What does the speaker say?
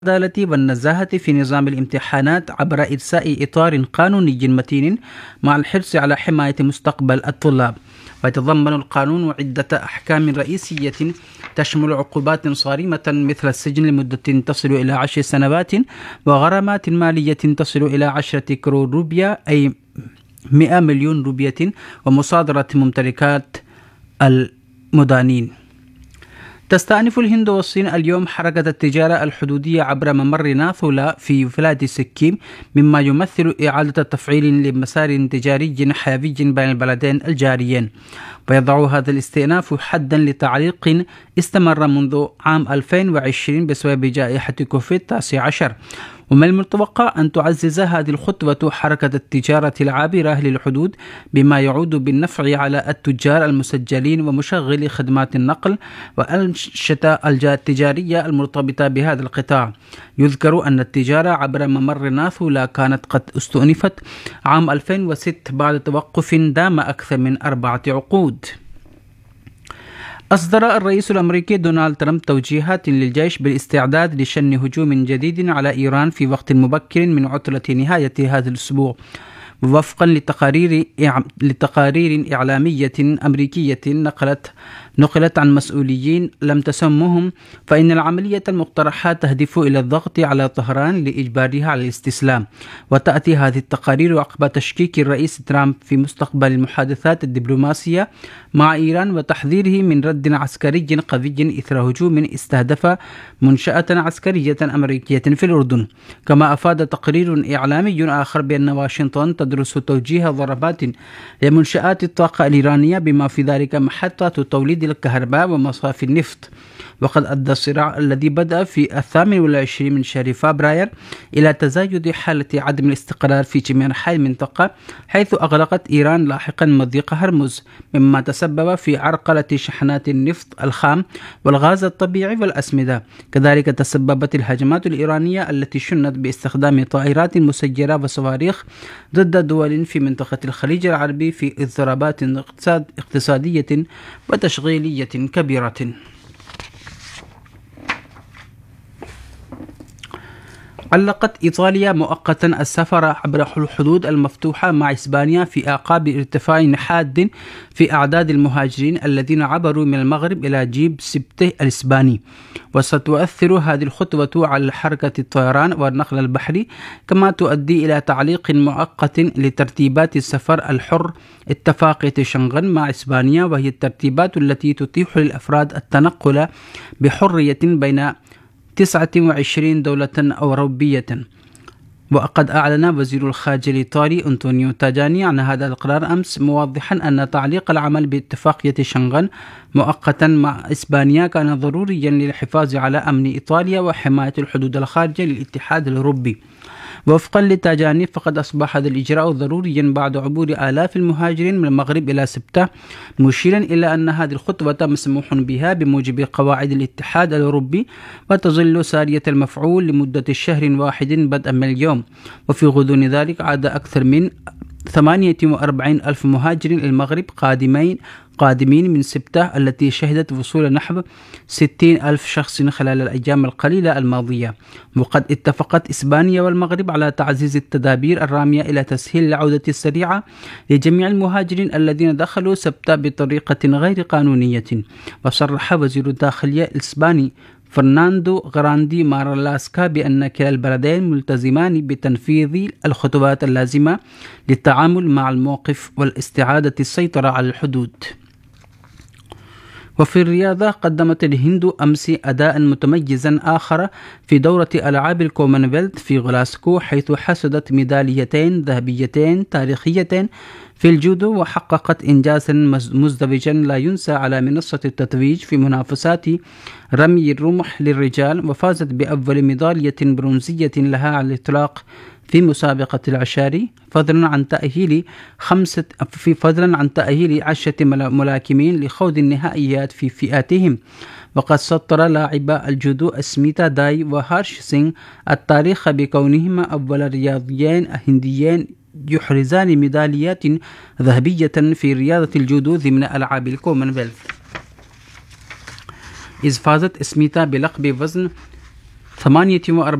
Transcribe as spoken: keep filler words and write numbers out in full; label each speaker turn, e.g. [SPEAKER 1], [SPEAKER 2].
[SPEAKER 1] العدالة والنزاهة في نظام الامتحانات عبر إرساء إطار قانوني متين مع الحرص على حماية مستقبل الطلاب. ويتضمن القانون عدة أحكام رئيسية تشمل عقوبات صارمة مثل السجن لمدة تصل إلى عشر سنوات وغرامات مالية تصل إلى عشرة كرور روبيا أي مئة مليون روبية ومصادرة ممتلكات المدانين. تستأنف الهند والصين اليوم حركة التجارة الحدودية عبر ممر ناثولا في ولاية سكيم، مما يمثل إعادة تفعيل لمسار تجاري حيوي بين البلدين الجاريين. ويضع هذا الاستئناف حدا لتعليق استمر منذ عام ألفين وعشرين بسبب جائحة كوفيد تسعة عشر. ومن المتوقع أن تعزز هذه الخطوة حركة التجارة العابرة للحدود، بما يعود بالنفع على التجار المسجلين ومشغلي خدمات النقل والأنشطة التجارية المرتبطة بهذا القطاع. يذكر أن التجارة عبر ممر ناثولا كانت قد استؤنفت عام ألفين وستة بعد توقف دام أكثر من أربعة عقود. أصدر الرئيس الأمريكي دونالد ترامب توجيهات للجيش بالاستعداد لشن هجوم جديد على إيران في وقت مبكر من عطلة نهاية هذا الأسبوع. وفقا لتقارير لتقارير إعلامية أمريكية نقلت نقلت عن مسؤولين لم تسمهم، فإن العملية المقترحة تهدف إلى الضغط على طهران لإجبارها على الاستسلام. وتأتي هذه التقارير عقب تشكيك الرئيس ترامب في مستقبل المحادثات الدبلوماسية مع إيران وتحذيره من رد عسكري قوي إثر هجوم استهدف منشأة عسكرية أمريكية في الأردن. كما أفاد تقرير إعلامي آخر بأن واشنطن تدرس توجيه ضربات لمنشآت الطاقة الإيرانية بما في ذلك محطات توليد الكهرباء ومصافي النفط. وقد أدى الصراع الذي بدأ في الثامن والعشرين من شهر فبراير إلى تزايد حالة عدم الاستقرار في جميع أنحاء المنطقة، حيث أغلقت إيران لاحقا مضيق هرمز، مما تسبب في عرقلة شحنات النفط الخام والغاز الطبيعي والأسمدة. كذلك تسببت الهجمات الإيرانية التي شنت باستخدام طائرات مسيرة وصواريخ ضد دول في منطقة الخليج العربي في اضطرابات اقتصادية وتشغيلية كبيرة. علقت إيطاليا مؤقتا السفر عبر الحدود المفتوحة مع إسبانيا في أعقاب ارتفاع حاد في أعداد المهاجرين الذين عبروا من المغرب إلى جيب سبته الإسباني. وستؤثر هذه الخطوة على حركة الطيران والنقل البحري، كما تؤدي إلى تعليق مؤقت لترتيبات السفر الحر اتفاقية شنغن مع إسبانيا، وهي الترتيبات التي تتيح للأفراد التنقل بحرية بين تسعة وعشرين دولة أوروبية. وقد أعلن وزير الخارجية الإيطالي أنطونيو تاجاني عن هذا القرار أمس، موضحا أن تعليق العمل باتفاقية شنغن مؤقتا مع إسبانيا كان ضروريا للحفاظ على أمن إيطاليا وحماية الحدود الخارجية للاتحاد الأوروبي. وفقا لتاجاني فقد أصبح هذا الإجراء ضروريا بعد عبور آلاف المهاجرين من المغرب إلى سبتة، مشيرا إلى أن هذه الخطوة مسموح بها بموجب قواعد الاتحاد الأوروبي وتظل سارية المفعول لمدة شهر واحد بدءا من اليوم. وفي غضون ذلك عاد أكثر من ثمانية وأربعين ألف مهاجر إلى المغرب قادمين قادمين من سبتة التي شهدت وصول نحو ستين ألف شخص خلال الأيام القليلة الماضية. وقد اتفقت إسبانيا والمغرب على تعزيز التدابير الرامية إلى تسهيل العودة السريعة لجميع المهاجرين الذين دخلوا سبتة بطريقة غير قانونية. وصرح وزير الداخلية الإسباني فرناندو غراندي مارلاسكا بأن كلا البلدين ملتزمان بتنفيذ الخطوات اللازمة للتعامل مع الموقف والاستعادة السيطرة على الحدود. وفي الرياضة قدمت الهند أمس أداء متميزا آخر في دورة ألعاب الكومنولث في غلاسكو، حيث حصدت ميداليتين ذهبيتين تاريخيتين في الجودو، وحققت إنجازا مزدوجا لا ينسى على منصة التتويج في منافسات رمي الرمح للرجال، وفازت بأول ميدالية برونزية لها على الإطلاق في مسابقة العشاري، فضلا عن تأهيل خمسة في فضلا عن تأهيل عشرة ملاكمين لخوض النهائيات في فئاتهم. وقد سطر لاعبا الجودو اسميتا داي وهارش سينغ التاريخ بكونهما أول رياضيين هنديين يحرزان ميداليات ذهبية في رياضة الجودو ضمن ألعاب الكومنولث. إذ فازت اسميتا بلقب وزن ثمانية وأربعين